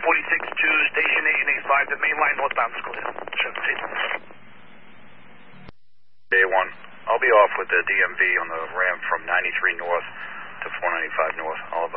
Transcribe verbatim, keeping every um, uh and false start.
forty-six to station eight eighty-five, the main line northbound is clear. seven feet. Day one, I'll be off with the D M V on the ramp from ninety-three north to four ninety-five north. I'll